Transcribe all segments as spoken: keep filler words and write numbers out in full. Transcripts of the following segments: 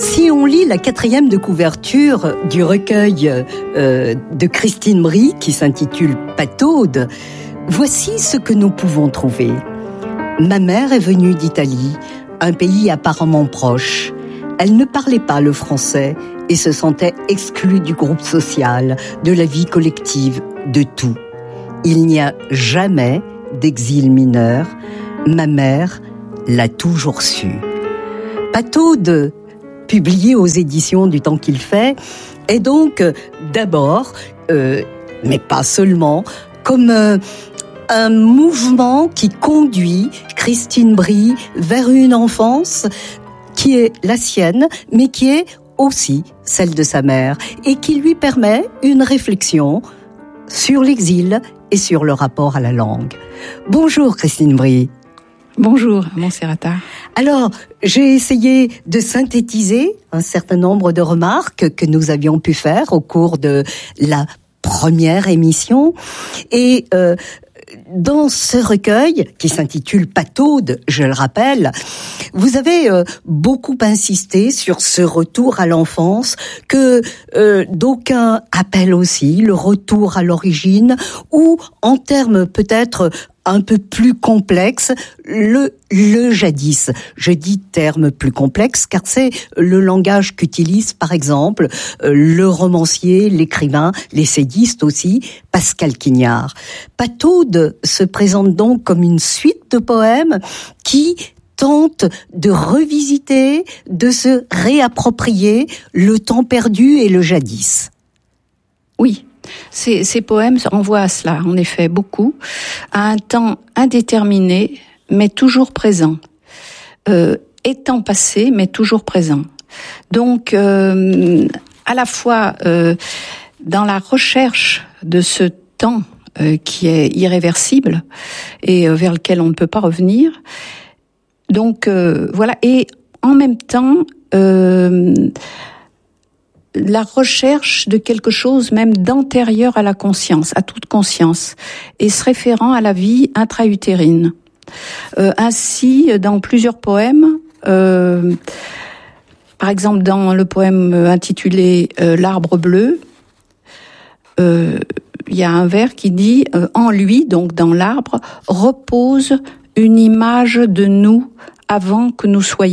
Si on lit la quatrième de couverture du recueil euh, de Christine Brie, qui s'intitule Pataude, voici ce que nous pouvons trouver. Ma mère est venue d'Italie, un pays apparemment proche. Elle ne parlait pas le français et se sentait exclue du groupe social, de la vie collective, de tout. Il n'y a jamais d'exil mineur. Ma mère l'a toujours su. Pataude, publié aux éditions du Temps qu'il fait, est donc euh, d'abord, euh, mais pas seulement, comme euh, un mouvement qui conduit Christine Brie vers une enfance qui est la sienne, mais qui est aussi celle de sa mère, et qui lui permet une réflexion sur l'exil et sur le rapport à la langue. Bonjour Christine Brie. Bonjour, Montserrata. Alors, j'ai essayé de synthétiser un certain nombre de remarques que nous avions pu faire au cours de la première émission. Et euh, dans ce recueil, qui s'intitule Pataude, je le rappelle, vous avez euh, beaucoup insisté sur ce retour à l'enfance que euh, d'aucuns appellent aussi le retour à l'origine, ou en termes peut-être un peu plus complexe, le, le jadis. Je dis terme plus complexe car c'est le langage qu'utilise par exemple le romancier, l'écrivain, l'essayiste aussi, Pascal Quignard. Pataude se présente donc comme une suite de poèmes qui tente de revisiter, de se réapproprier le temps perdu et le jadis. Oui. Ces, ces poèmes renvoient à cela, en effet, beaucoup, à un temps indéterminé, mais toujours présent. Euh, étant passé, mais toujours présent. Donc, euh, à la fois, euh, dans la recherche de ce temps euh, qui est irréversible et euh, vers lequel on ne peut pas revenir. Donc, euh, voilà. Et en même temps, euh, la recherche de quelque chose même d'antérieur à la conscience, à toute conscience, et se référant à la vie intra-utérine. Euh, ainsi, dans plusieurs poèmes, euh, par exemple dans le poème intitulé euh, « L'arbre bleu », euh, il y a un vers qui dit euh, « En lui, donc dans l'arbre, repose une image de nous avant que nous soyons ».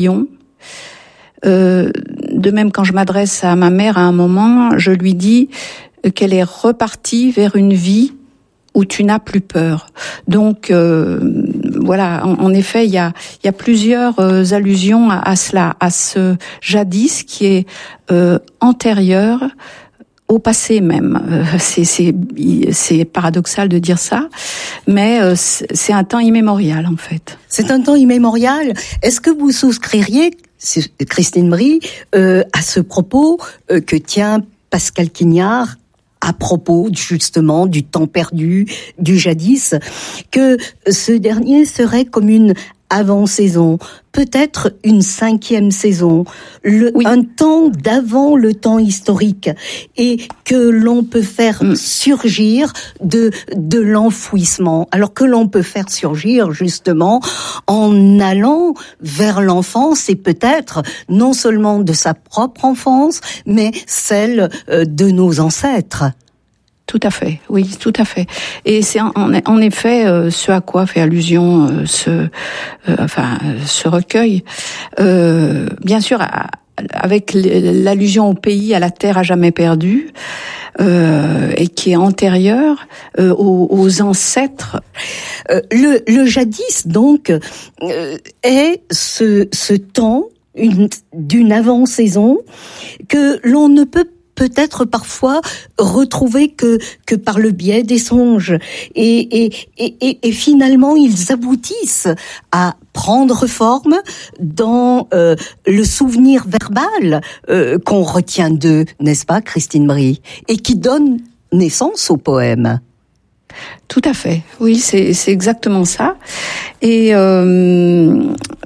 Euh, de même, quand je m'adresse à ma mère à un moment, je lui dis qu'elle est repartie vers une vie où tu n'as plus peur. Donc, euh, voilà, en, en effet, il y a, il y a plusieurs euh, allusions à, à cela, à ce jadis qui est euh, antérieur au passé même. Euh, c'est, c'est, c'est paradoxal de dire ça, mais euh, c'est un temps immémorial, en fait. C'est un temps immémorial. Est-ce que vous souscririez, Christine Brie, euh, à ce propos euh, que tient Pascal Quignard à propos justement du temps perdu, du jadis, que ce dernier serait comme une avant-saison, peut-être une cinquième saison, le, oui. un temps d'avant le temps historique, et que l'on peut faire mmh. surgir de de l'enfouissement, alors que l'on peut faire surgir justement en allant vers l'enfance, et peut-être non seulement de sa propre enfance, mais celle de nos ancêtres. Tout à fait, oui, tout à fait. Et c'est en, en effet euh, ce à quoi fait allusion euh, ce, euh, enfin, ce recueil. Euh, bien sûr, à, avec l'allusion au pays, à la terre à jamais perdue, euh, et qui est antérieure euh, aux, aux ancêtres. Euh, le, le jadis, donc, euh, est ce, ce temps une, d'une avant-saison que l'on ne peut peut-être parfois retrouver que que par le biais des songes, et et et et finalement ils aboutissent à prendre forme dans euh, le souvenir verbal euh, qu'on retient d'eux, n'est-ce pas, Christine Brie, et qui donne naissance au poème. Tout à fait, oui, c'est c'est exactement ça. Et euh,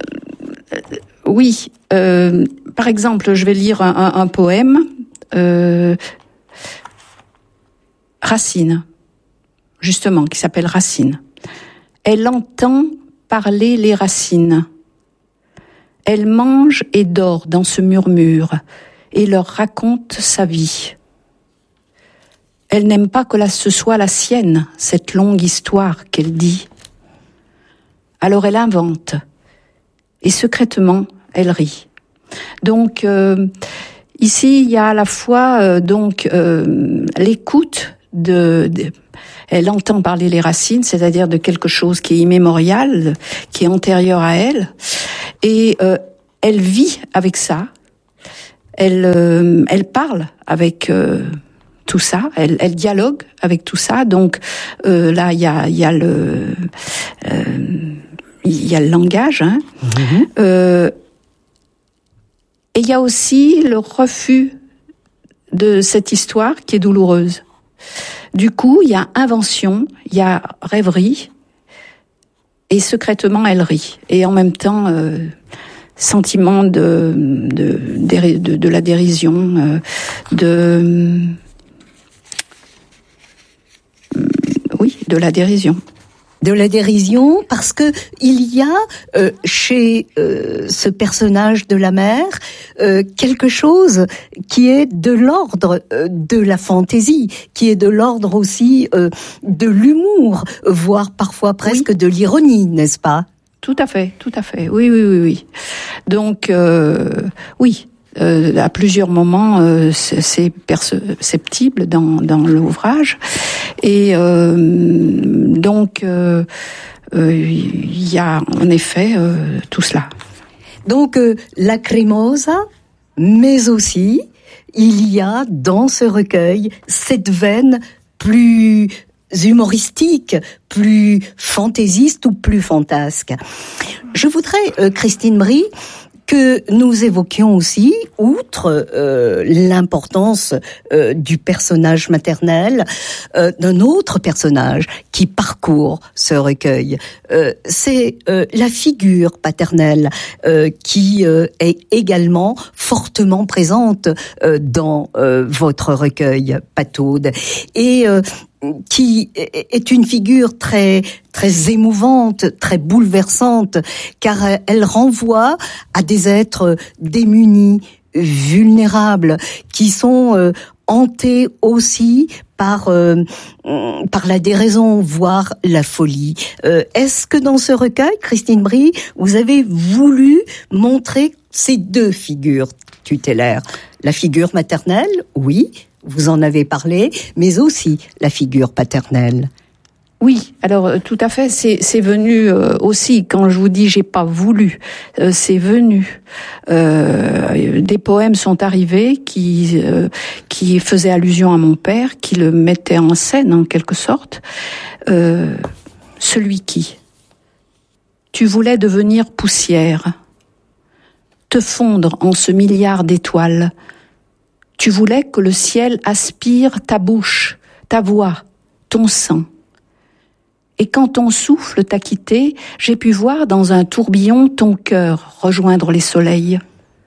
oui, euh, par exemple, je vais lire un, un, un poème. Euh, Racine, justement, qui s'appelle Racine. Elle entend parler les racines. Elle mange et dort dans ce murmure et leur raconte sa vie. Elle n'aime pas que ce soit la sienne, cette longue histoire qu'elle dit. Alors elle invente et secrètement elle rit. Donc euh, ici il y a à la fois euh, donc euh, l'écoute de, de elle entend parler les racines, c'est-à-dire de quelque chose qui est immémorial, qui est antérieur à elle, et euh, elle vit avec ça. Elle euh, elle parle avec euh, tout ça, elle, elle dialogue avec tout ça. Donc euh, là il y a il y a le euh, il y a le langage, hein. Mmh. Euh, et il y a aussi le refus de cette histoire qui est douloureuse. Du coup, il y a invention, il y a rêverie, et secrètement, elle rit. Et en même temps, euh, sentiment de de, de, de, de la dérision, euh, de... Euh, oui, de la dérision. De la dérision, parce que il y a euh, chez euh, ce personnage de la mère euh, quelque chose qui est de l'ordre euh, de la fantaisie, qui est de l'ordre aussi euh, de l'humour, voire parfois presque oui. de l'ironie, n'est-ce pas? Tout à fait, tout à fait. Oui, oui, oui, oui. Donc, euh, oui. Euh, à plusieurs moments, euh, c'est, c'est perceptible dans, dans l'ouvrage, et euh, donc euh, euh, il y a en effet euh, tout cela. Donc euh, Lacrimosa, mais aussi il y a dans ce recueil cette veine plus humoristique, plus fantaisiste ou plus fantasque. Je voudrais, euh, Christine Brie, que nous évoquions aussi, outre euh, l'importance euh, du personnage maternel, euh, d'un autre personnage qui parcourt ce recueil. Euh, c'est euh, la figure paternelle euh, qui euh, est également fortement présente euh, dans euh, votre recueil, Pataude. Et euh, qui est une figure très très émouvante, très bouleversante, car elle renvoie à des êtres démunis, vulnérables, qui sont euh, hantés aussi par euh, par la déraison, voire la folie. Euh, est-ce que dans ce recueil, Christine Brie, vous avez voulu montrer ces deux figures tutélaires, la figure maternelle, oui, vous en avez parlé, mais aussi la figure paternelle? Oui, alors tout à fait, c'est c'est venu euh, aussi, quand je vous dis j'ai pas voulu, euh, c'est venu. Euh, des poèmes sont arrivés qui euh, qui faisaient allusion à mon père, qui le mettaient en scène en quelque sorte. Euh, celui qui, tu voulais devenir poussière, te fondre en ce milliard d'étoiles. Tu voulais que le ciel aspire ta bouche, ta voix, ton sang. Et quand ton souffle t'a quitté, j'ai pu voir dans un tourbillon ton cœur rejoindre les soleils.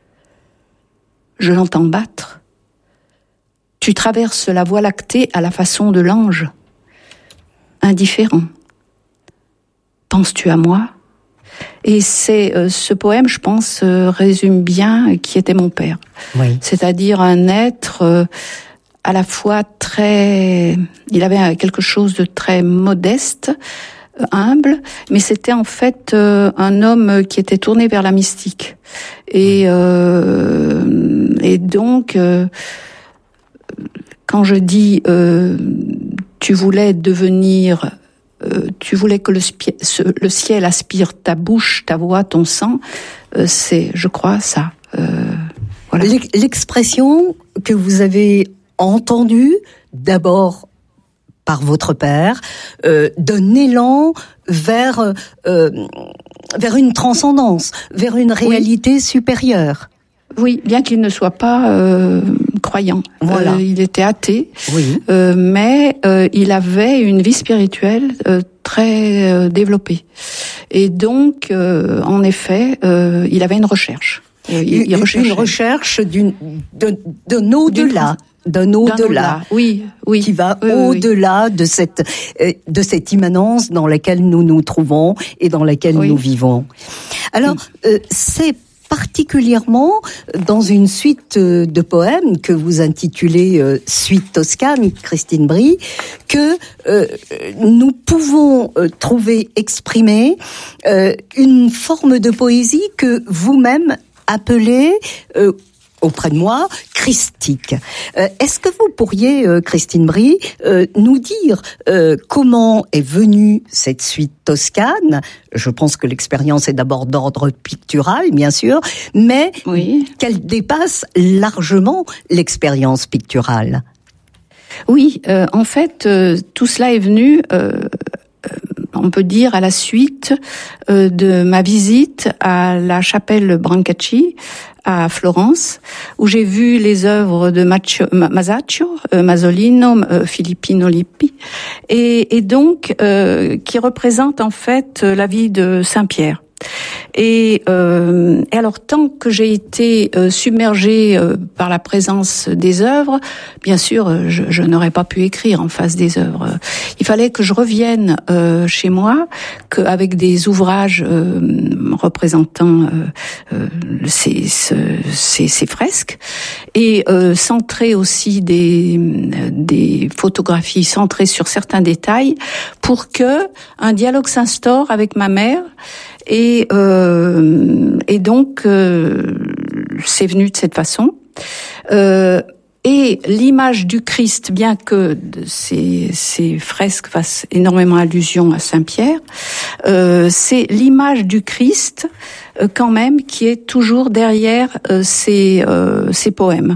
Je l'entends battre. Tu traverses la voie lactée à la façon de l'ange. Indifférent. Penses-tu à moi ? Et c'est euh, ce poème, je pense, euh, résume bien qui était mon père. Oui. C'est-à-dire un être euh, à la fois très... Il avait quelque chose de très modeste, euh, humble, mais c'était en fait euh, un homme qui était tourné vers la mystique. Et, euh, et donc, euh, quand je dis euh, « tu voulais devenir... » Euh, tu voulais que le, spi- ce, le ciel aspire ta bouche, ta voix, ton sang, euh, c'est, je crois, ça. Euh, voilà. L'expression que vous avez entendue, d'abord par votre père, euh, d'un élan vers, euh, vers une transcendance, vers une réalité oui. supérieure. Oui, bien qu'il ne soit pas euh, croyant. Voilà. Euh, il était athée, oui. euh, mais euh, il avait une vie spirituelle euh, très euh, développée. Et donc, euh, en effet, euh, il avait une recherche. Il, il une recherche d'une, d'un, d'un au-delà. D'un au-delà, d'un au-delà. Oui, oui, qui va oui, au-delà oui. de cette de cette immanence dans laquelle nous nous trouvons et dans laquelle oui. nous vivons. Alors, oui. euh, c'est particulièrement dans une suite de poèmes que vous intitulez euh, Suite Toscane, Christine Brie, que euh, nous pouvons euh, trouver exprimée euh, une forme de poésie que vous-même appelez euh, auprès de moi, christique. Euh, est-ce que vous pourriez, euh, Christine Brie, euh, nous dire euh, comment est venue cette suite toscane ? Je pense que l'expérience est d'abord d'ordre pictural, bien sûr, mais oui. qu'elle dépasse largement l'expérience picturale. Oui, euh, en fait, euh, tout cela est venu... Euh on peut dire à la suite euh, de ma visite à la chapelle Brancacci à Florence, où j'ai vu les œuvres de Macho, Masaccio, euh, Masolino, euh, Filippino Lippi, et, et donc euh, qui représentent en fait la vie de Saint-Pierre. Et, euh, et alors, tant que j'ai été euh, submergée euh, par la présence des œuvres, bien sûr, euh, je, je n'aurais pas pu écrire en face des œuvres. Il fallait que je revienne euh, chez moi, qu'avec des ouvrages euh, représentant euh, euh, ces, ces, ces fresques, et euh, centrer aussi des, des photographies centrées sur certains détails, pour que un dialogue s'instaure avec ma mère. Et, euh, et donc, euh, c'est venu de cette façon. Euh, et l'image du Christ, bien que ces, ces fresques fassent énormément allusion à Saint-Pierre, euh, c'est l'image du Christ, euh, quand même, qui est toujours derrière euh, ces, euh, ces poèmes.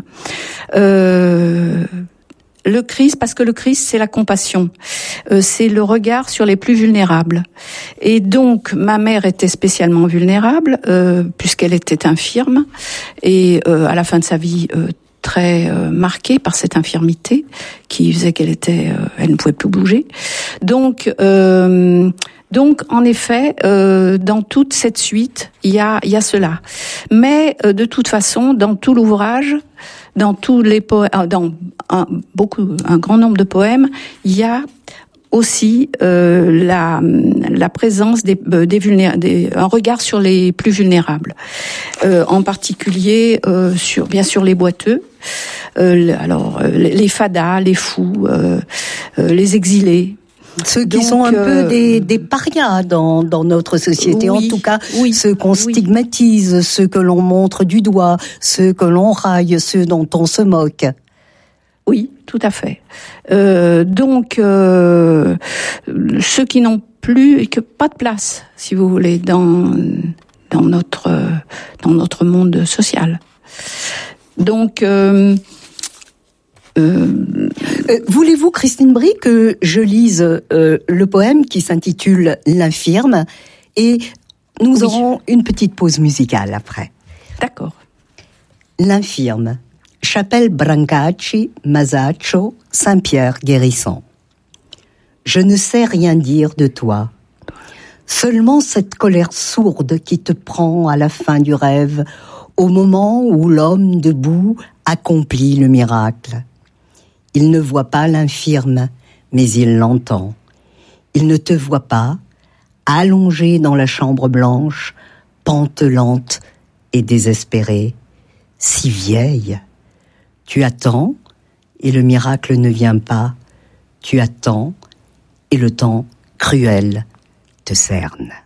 Euh, Le Christ, parce que le Christ, c'est la compassion, euh, c'est le regard sur les plus vulnérables. Et donc, ma mère était spécialement vulnérable, euh, puisqu'elle était infirme, et euh, à la fin de sa vie, euh, très euh, marquée par cette infirmité, qui faisait qu'elle était, euh, elle ne pouvait plus bouger. Donc, euh, donc, en effet, euh, dans toute cette suite, il y a, il y a cela. Mais euh, de toute façon, dans tout l'ouvrage, dans tous les poèmes, dans un, beaucoup, un grand nombre de poèmes, il y a aussi euh, la, la présence des, des, vulnéra- des un regard sur les plus vulnérables, euh, en particulier euh, sur bien sûr les boiteux, euh, alors les, les fadas, les fous, euh, euh, les exilés. Ceux qui Donc, sont un euh, peu des, des parias dans, dans notre société, oui, en tout cas, oui, ceux qu'on oui. stigmatise, ceux que l'on montre du doigt, ceux que l'on raille, ceux dont on se moque. Oui, tout à fait. Euh, donc, euh, ceux qui n'ont plus, que pas de place, si vous voulez, dans dans notre dans notre monde social. Donc, euh, euh, Euh, voulez-vous, Christine Brie, que je lise euh, le poème qui s'intitule L'Infirme, et nous oui. aurons une petite pause musicale après. D'accord. L'Infirme. Chapelle Brancacci, Masaccio, Saint-Pierre guérissant. Je ne sais rien dire de toi. Seulement cette colère sourde qui te prend à la fin du rêve, au moment où l'homme debout accomplit le miracle. Il ne voit pas l'infirme, mais il l'entend. Il ne te voit pas, allongé dans la chambre blanche, pantelante et désespérée, si vieille. Tu attends, et le miracle ne vient pas. Tu attends, et le temps cruel te cerne.